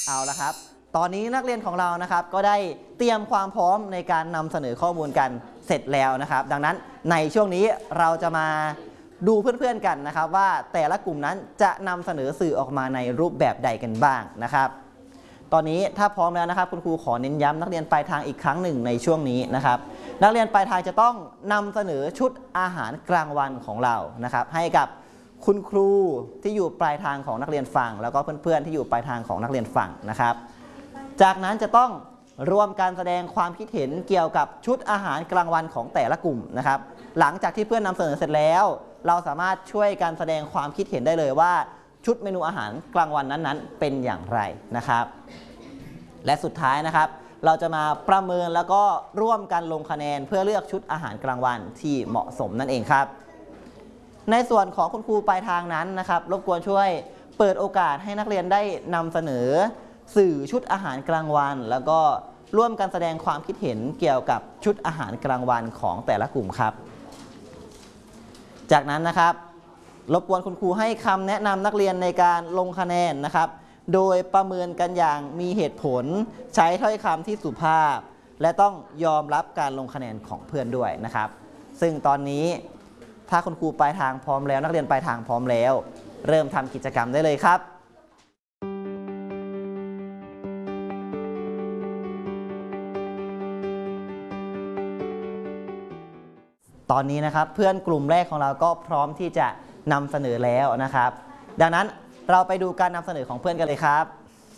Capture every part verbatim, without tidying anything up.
เอาละครับตอนนี้นักเรียนของเรานะครับก็ได้เตรียมความพร้อมในการนำเสนอข้อมูลกันเสร็จแล้วนะครับดังนั้นในช่วงนี้เราจะมาดูเพื่อนๆกันนะครับว่าแต่ละกลุ่มนั้นจะนำเสนอสื่อออกมาในรูปแบบใดกันบ้างนะครับตอนนี้ถ้าพร้อมแล้วนะครับคุณครูขอเน้นย้ำนักเรียนปลายทางอีกครั้งหนึ่งในช่วงนี้นะครับนักเรียนปลายทางจะต้องนำเสนอชุดอาหารกลางวันของเรานะครับให้กับคุณครูที่อยู่ปลายทางของนักเรียนฟังแล้วก็เพื่อนๆที่อยู่ปลายทางของนักเรียนฟังนะครับจากนั้นจะต้องรวมการแสดงความคิดเห็นเกี่ยวกับชุดอาหารกลางวันของแต่ละกลุ่มนะครับหลังจากที่เพื่อนนำเสนอเสร็จแล้วเราสามารถช่วยการแสดงความคิดเห็นได้เลยว่าชุดเมนูอาหารกลางวันนั้นๆเป็นอย่างไรนะครับและสุดท้ายนะครับเราจะมาประเมินแล้วก็ร่วมกันลงคะแนนเพื่อเลือกชุดอาหารกลางวันที่เหมาะสมนั่นเองครับในส่วนของคุณครูปลายทางนั้นนะครับรบกวนช่วยเปิดโอกาสให้นักเรียนได้นำเสนอสื่อชุดอาหารกลางวันแล้วก็ร่วมกันแสดงความคิดเห็นเกี่ยวกับชุดอาหารกลางวันของแต่ละกลุ่มครับจากนั้นนะครับรบกวนคุณครูให้คำแนะนำนักเรียนในการลงคะแนนนะครับโดยประเมินกันอย่างมีเหตุผลใช้ถ้อยคำที่สุภาพและต้องยอมรับการลงคะแนนของเพื่อนด้วยนะครับซึ่งตอนนี้ถ้าคุณครูปลายทางพร้อมแล้วนักเรียนปลายทางพร้อมแล้วเริ่มทำกิจกรรมได้เลยครับตอนนี้นะครับเพื่อนกลุ่มแรกของเราก็พร้อมที่จะนำเสนอแล้วนะครับดังนั้นเราไปดูการนำเสนอของเพื่อนกันเลยครับ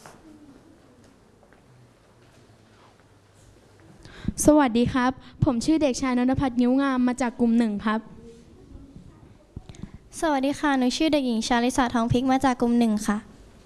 สวัสดีครับผมชื่อเด็กชายนนทพัฒน์นิ้วงามมาจากกลุ่มหนึ่งครับสวัสดีค่ะหนูชื่อเด็กหญิงชาลิสาทองพริกมาจากกลุ่มหนึ่งค่ะ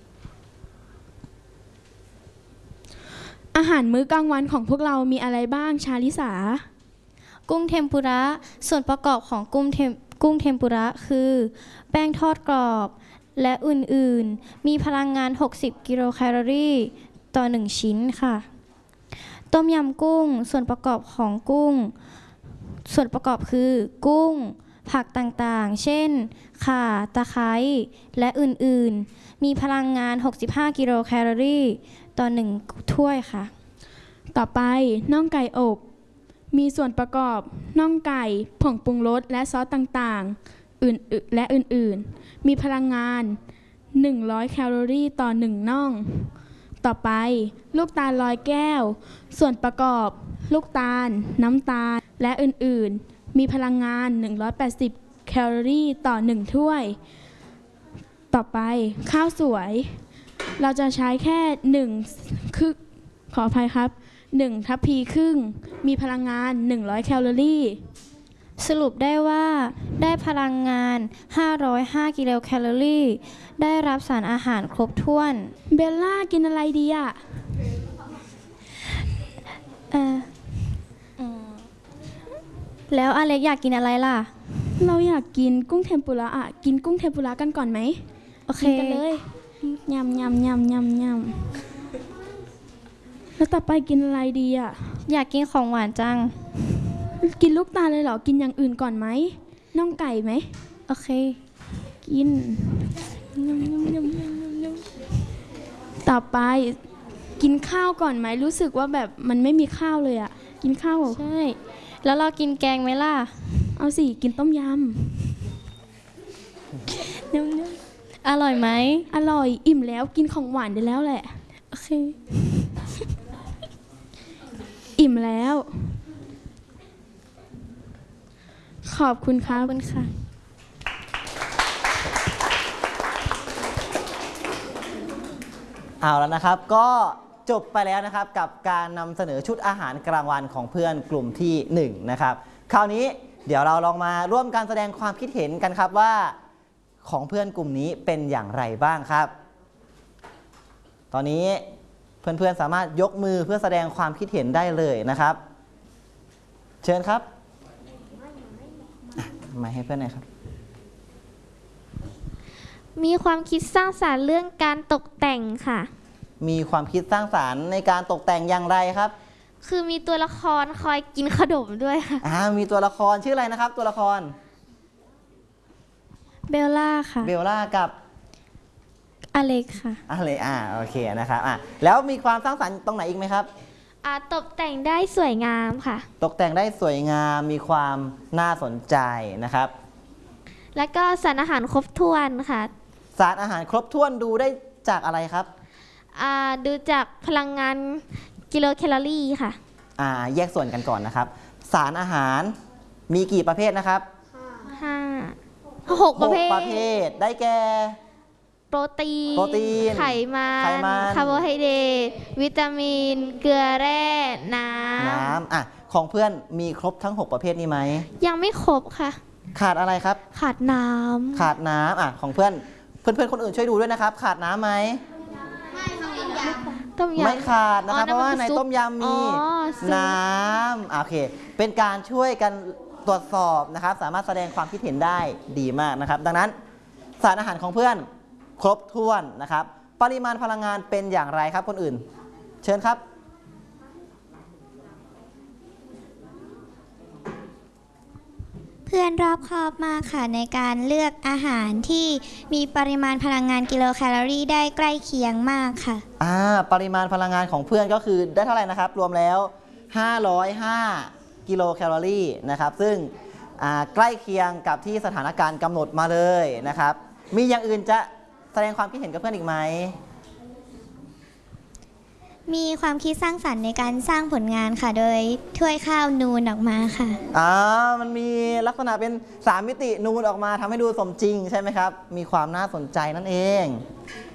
อาหารมื้อกลางวันของพวกเรามีอะไรบ้างชาลิสากุ้งเทมปุระส่วนประกอบของกุ้งเทมกุ้งเทมปุระคือแป้งทอดกรอบและอื่นๆมีพลังงานหกสิบกิโลแคลอรี่ต่อหนึ่งชิ้นค่ะต้มยำกุ้งส่วนประกอบของกุ้งส่วนประกอบคือกุ้งผักต่างๆเช่นข่าตะไคร้และอื่นๆมีพลังงานหกสิบห้ากิโลแคลอรี่ต่อหนึ่งถ้วยค่ะต่อไปน่องไก่อบมีส่วนประกอบน่องไก่ผงปรุงรสและซอสต่างๆอื่นและอื่นๆมีพลังงานหนึ่งร้อยแคลอรี่ต่อหนึ่งน่องต่อไปลูกตาลลอยแก้วส่วนประกอบลูกตาลน้ำตาลและอื่นๆมีพลังงานหนึ่งร้อยแปดสิบแคลอรี่ต่อหนึ่งถ้วยต่อไปข้าวสวยเราจะใช้แค่หนึ่งคือขออภัยครับหนึ่งทัพพีครึ่งมีพลังงานหนึ่งร้อยแคลอรี่สรุปได้ว่าได้พลังงานห้าร้อยห้ากิโลแคลอรี่ได้รับสารอาหารครบถ้วนเบลล่ากินอะไรดีอ่ะเออแล้วอเล็กอยากกินอะไรล่ะเราอยากกินกุ้งเทมปุระอ่ะกินกุ้งเทมปุระกันก่อนไหมโอเคกันเลยยำยำยำยำยำแล้วต่อไปกินอะไรดีอ่ะอยากกินของหวานจังกินลูกตาลเลยเหรอกินอย่างอื่นก่อนไหมน่องไก่ไหมโอเคกินต่อไปกินข้าวก่อนไหมรู้สึกว่าแบบมันไม่มีข้าวเลยอ่ะกินข้าวใช่แล้วเรากินแกงไหมล่ะเอาสิกินต้มยำอร่อยไหมอร่อยอิ่มแล้วกินของหวานได้แล้วแหละโอเคอิ่มแล้วขอบคุณครับขอบคุณค่ะเอาแล้วนะครับก็จบไปแล้วนะครับกับการนำเสนอชุดอาหารกลางวันของเพื่อนกลุ่มที่หนึ่งนะครับคราวนี้เดี๋ยวเราลองมาร่วมการแสดงความคิดเห็นกันครับว่าของเพื่อนกลุ่มนี้เป็นอย่างไรบ้างครับตอนนี้เพื่อนๆสามารถยกมือเพื่อแสดงความคิดเห็นได้เลยนะครับเชิญครับมาให้เพื่อนหน่อยครับมีความคิดสร้างสรรค์เรื่องการตกแต่งค่ะมีความคิดสร้างสรรค์ในการตกแต่งอย่างไรครับคือมีตัวละครคอยกินขนมด้วยค่ะอ่ามีตัวละครชื่ออะไรนะครับตัวละครเบลล่าค่ะเบลล่ากับอเล็กค่ะอะไรอ่าโอเคนะครับอ่ะแล้วมีความสร้างสรรค์ตรงไหนอีกไหมครับอ่าตกแต่งได้สวยงามค่ะตกแต่งได้สวยงามมีความน่าสนใจนะครับแล้วก็สารอาหารครบถ้วนค่ะสารอาหารครบถ้วนดูได้จากอะไรครับอ่าดูจากพลังงานกิโลแคลอรี่ค่ะอ่าแยกส่วนกันก่อนนะครับ สารอาหารมีกี่ประเภทนะครับห้าหกประเภหทกประเภทได้แก่โปรตีนโปรตีนไขมันไขมันคาร์โบไฮเดรตวิตามิน เกลือแร่ น้ำน้ำอ่ะของเพื่อนมีครบทั้ง หก ประเภทนี้ไหมยังไม่ครบค่ะขาดอะไรครับขาดน้ำขาดน้ำอ่ะของเพื่อนเพื่อนเพื่อนๆคนอื่นช่วยดูด้วยนะครับ ขาดน้ำไหมต้มยำไม่ขาดนะครับอ๋อเพราะว่าในำซุปต้มยำมีอ๋อซุปน้ำอ่ะโอเค เป็นการช่วยกันตรวจสอบนะครับ สามารถแสดงความคิดเห็นได้ดีมากนะครับ ดังนั้นสารอาหารของเพื่อนครบถ้วนนะครับ ปริมาณพลังงานเป็นอย่างไรครับคนอื่น เชิญครับเพื่อนรอบคอบมากค่ะในการเลือกอาหารที่มีปริมาณพลังงานกิโลแคลอรี่ได้ใกล้เคียงมากค่ะอ่าปริมาณพลังงานของเพื่อนก็คือได้เท่าไหร่นะครับ รวมแล้ว ห้าร้อยห้า กิโลแคลอรี่นะครับ ซึ่งอ่าใกล้เคียงกับที่สถานการณ์กำหนดมาเลยนะครับ มีอย่างอื่นจะแสดงความคิดเห็นกับเพื่อนอีกไหมมีความคิดสร้างสรรค์ในการสร้างผลงานค่ะ โดยถ้วยข้าวนูนออกมาค่ะอ่ามันมีลักษณะเป็นสามมิตินูนออกมาทำให้ดูสมจริงใช่ไหมครับ มีความน่าสนใจนั่นเอง